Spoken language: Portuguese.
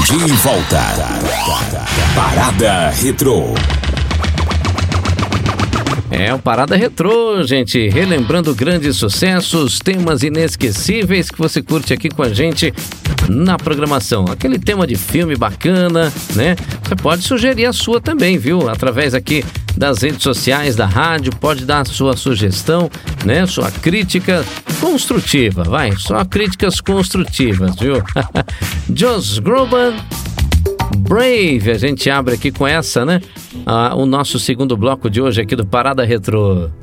De volta. Parada Retrô. É o Parada Retrô, gente, relembrando grandes sucessos, temas inesquecíveis que você curte aqui com a gente na programação. Aquele tema de filme bacana, né? Você pode sugerir a sua também, viu? Através aqui das redes sociais da rádio, pode dar a sua sugestão, né? Sua crítica construtiva, vai, só críticas construtivas, viu? Josh Groban, Brave, a gente abre aqui com essa, né? O nosso segundo bloco de hoje aqui do Parada Retrô.